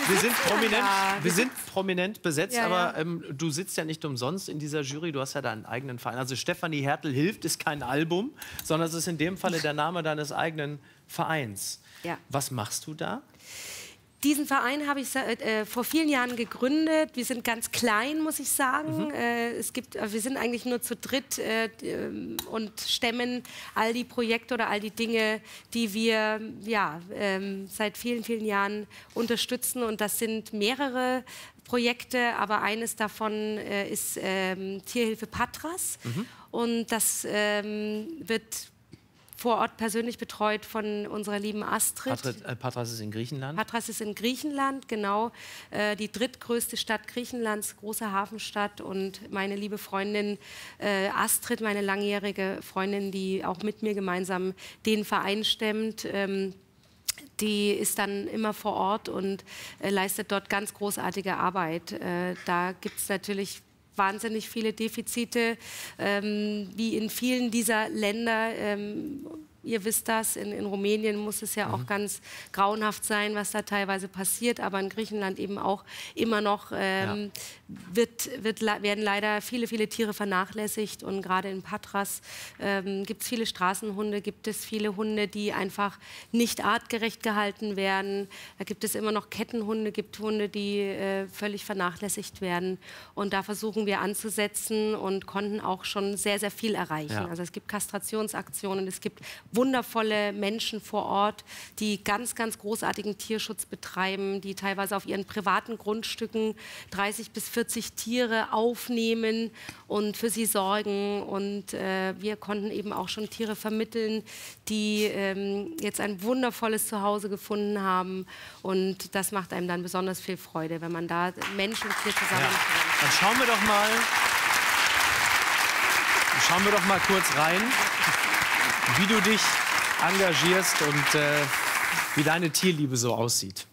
wir sind prominent besetzt, Ja, aber du sitzt ja nicht umsonst in dieser Jury, du hast ja deinen eigenen Verein. Also Stefanie Hertel hilft ist kein Album, sondern es ist in dem Falle der Name deines eigenen Vereins. Ja. Was machst du da? Diesen Verein habe ich vor vielen Jahren gegründet. Wir sind ganz klein, muss ich sagen. Wir sind eigentlich nur zu dritt und stemmen all die Projekte oder all die Dinge, die wir seit vielen, vielen Jahren unterstützen. Und das sind mehrere Projekte, aber eines davon ist Tierhilfe Patras. Und das wird vor Ort persönlich betreut von unserer lieben Astrid. Patras ist in Griechenland? Patras ist in Griechenland, genau. Die drittgrößte Stadt Griechenlands, große Hafenstadt. Und meine liebe Freundin Astrid, meine langjährige Freundin, die auch mit mir gemeinsam den Verein stemmt, die ist dann immer vor Ort und leistet dort ganz großartige Arbeit. Da gibt es natürlich wahnsinnig viele Defizite, wie in vielen dieser Länder. Ihr wisst das, in Rumänien muss es ja auch ganz grauenhaft sein, was da teilweise passiert, aber in Griechenland eben auch immer noch werden leider viele, viele Tiere vernachlässigt und gerade in Patras gibt es viele Straßenhunde, gibt es viele Hunde, die einfach nicht artgerecht gehalten werden. Da gibt es immer noch Kettenhunde, gibt Hunde, die völlig vernachlässigt werden und da versuchen wir anzusetzen und konnten auch schon sehr, sehr viel erreichen. Ja. Also es gibt Kastrationsaktionen, es gibt wundervolle Menschen vor Ort, die ganz, ganz großartigen Tierschutz betreiben, die teilweise auf ihren privaten Grundstücken 30 bis 40 Tiere aufnehmen und für sie sorgen. Und wir konnten eben auch schon Tiere vermitteln, die jetzt ein wundervolles Zuhause gefunden haben. Und das macht einem dann besonders viel Freude, wenn man da Mensch und Tier zusammenbringt. Dann schauen wir doch mal kurz rein, wie du dich engagierst und wie deine Tierliebe so aussieht.